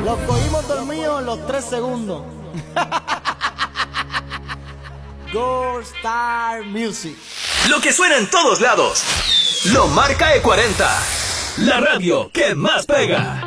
Los cogimos dormidos en los 3 segundos. Gold Star Music. Lo que suena en todos lados. Lo marca E40. La radio que más pega.